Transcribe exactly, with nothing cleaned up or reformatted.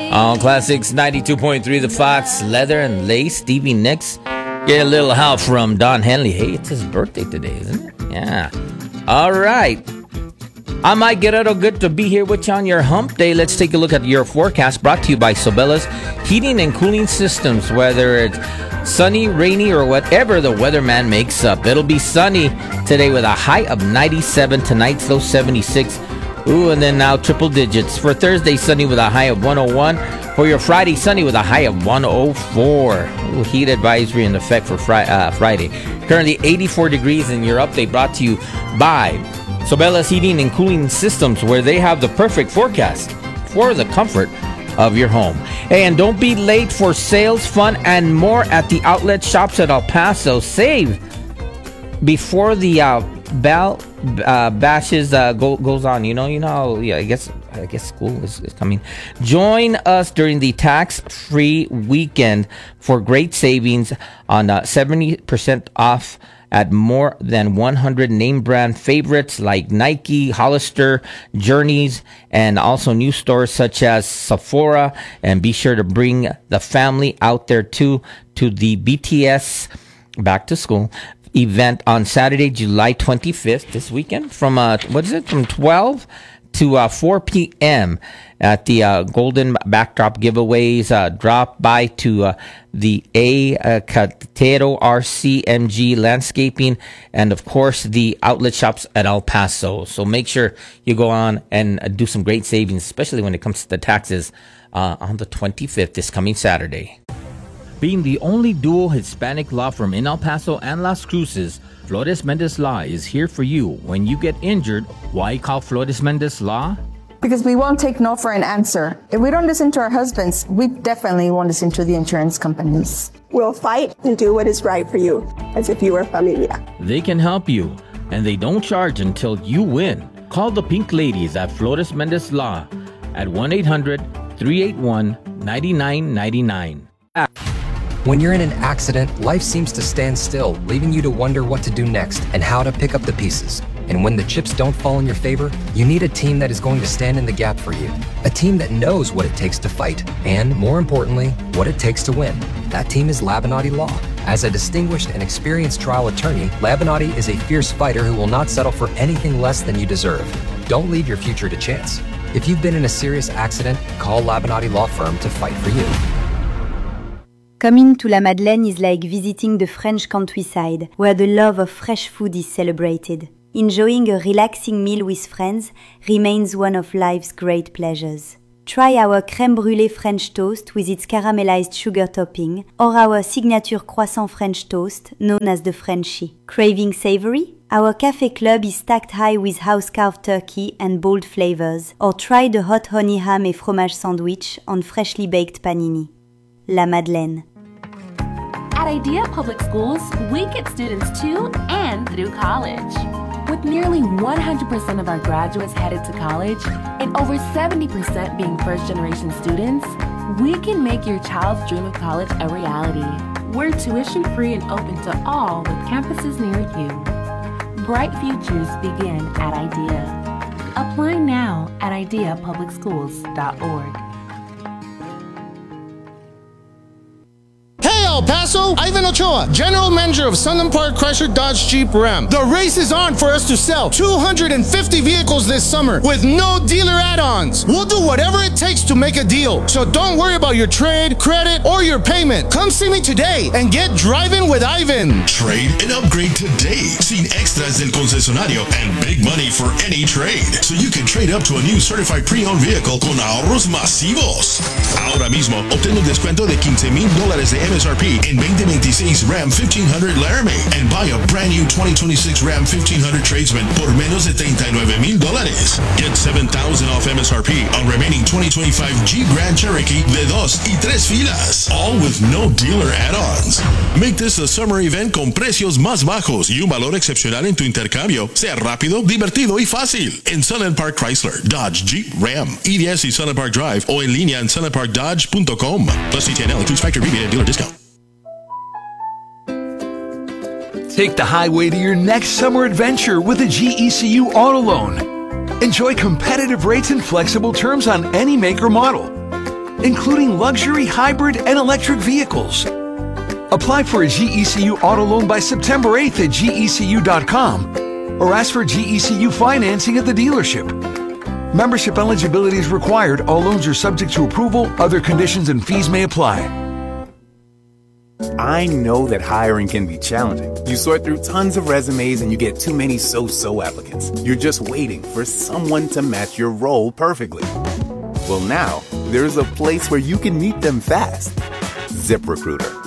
On Classics ninety-two point three, The Fox, Leather and Lace, Stevie Nicks. Get a little help from Don Henley. Hey, it's his birthday today, isn't it? Yeah. All right. I'm Mike Guerrero. Good to be here with you on your hump day. Let's take a look at your forecast brought to you by Sobella's Heating and Cooling Systems. Whether it's sunny, rainy, or whatever the weatherman makes up, it'll be sunny today with a high of ninety-seven. Tonight's low seventy-six. Ooh, and then now triple digits. For Thursday, sunny with a high of one oh one. For your Friday, sunny with a high of one oh four. Ooh, heat advisory in effect for fri- uh, Friday. Currently eighty-four degrees, and your update brought to you by Sobella's Heating and Cooling Systems, where they have the perfect forecast for the comfort of your home. And don't be late for sales, fun, and more at the outlet shops at El Paso. Save before the uh, bell uh, bashes uh, go, goes on. You know, you know. Yeah, I guess I guess school is, is coming. Join us during the tax-free weekend for great savings on uh, seventy percent off at more than one hundred name brand favorites like Nike, Hollister, Journeys, and also new stores such as Sephora. And be sure to bring the family out there too to the B T S Back to School event on Saturday, July twenty-fifth, this weekend, from uh, what is it, from twelve to uh, four p.m. at the uh, Golden Backdrop giveaways. Uh, drop by to uh, the A. Uh, Catero R C M G Landscaping, and of course the outlet shops at El Paso. So make sure you go on and uh, do some great savings, especially when it comes to the taxes uh, on the twenty-fifth, this coming Saturday. Being the only dual Hispanic law firm in El Paso and Las Cruces, Flores Mendez Law is here for you. When you get injured, why call Flores Mendez Law? Because we won't take no for an answer. If we don't listen to our husbands, we definitely won't listen to the insurance companies. We'll fight and do what is right for you, as if you were familia. They can help you, and they don't charge until you win. Call the Pink Ladies at Flores Mendez Law at one eight hundred, three eight one, nine nine nine nine. When you're in an accident, life seems to stand still, leaving you to wonder what to do next and how to pick up the pieces. And when the chips don't fall in your favor, you need a team that is going to stand in the gap for you. A team that knows what it takes to fight, and more importantly, what it takes to win. That team is Labinati Law. As a distinguished and experienced trial attorney, Labinati is a fierce fighter who will not settle for anything less than you deserve. Don't leave your future to chance. If you've been in a serious accident, call Labinati Law Firm to fight for you. Coming to La Madeleine is like visiting the French countryside, where the love of fresh food is celebrated. Enjoying a relaxing meal with friends remains one of life's great pleasures. Try our crème brûlée French toast with its caramelized sugar topping, or our signature croissant French toast, known as the Frenchie. Craving savory? Our café club is stacked high with house-carved turkey and bold flavors, or try the hot honey ham et fromage sandwich on freshly baked panini. La Madeleine. At Idea Public Schools, we get students to and through college. With nearly one hundred percent of our graduates headed to college and over seventy percent being first-generation students, we can make your child's dream of college a reality. We're tuition-free and open to all with campuses near you. Bright futures begin at Idea. Apply now at idea public schools dot org. El Paso, Ivan Ochoa, General Manager of Sunland Park Chrysler Dodge Jeep Ram. The race is on for us to sell two hundred fifty vehicles this summer with no dealer add-ons. We'll do whatever it takes to make a deal. So don't worry about your trade, credit, or your payment. Come see me today and get driving with Ivan. Trade and upgrade today. Sin extras del concesionario and big money for any trade. So you can trade up to a new certified pre-owned vehicle con ahorros masivos. Ahora mismo, obtén un descuento de quince mil dólares de M S R P in twenty twenty-six Ram fifteen hundred Laramie and buy a brand new twenty twenty-six Ram fifteen hundred Tradesman por menos de treinta y nueve mil dólares. Get seven thousand off M S R P on remaining twenty twenty-five Jeep Grand Cherokee de dos y tres filas, all with no dealer add-ons. Make this a summer event con precios más bajos y un valor excepcional en tu intercambio. Sea rápido, divertido y fácil. En Sunland Park Chrysler, Dodge, Jeep, Ram, E D S y Sunland Park Drive o en línea en sunland park dodge punto com. Plus C T N L includes factory rebate and dealer discount. Take the highway to your next summer adventure with a G E C U auto loan. Enjoy competitive rates and flexible terms on any make or model. including luxury, hybrid, and electric vehicles. Apply for a G E C U auto loan by September eighth at G E C U dot com or ask for G E C U financing at the dealership. Membership eligibility is required. All loans are subject to approval. Other conditions and fees may apply. I know that hiring can be challenging. You sort through tons of resumes and you get too many so-so applicants. You're just waiting for someone to match your role perfectly. Well, now, there's a place where you can meet them fast. ZipRecruiter.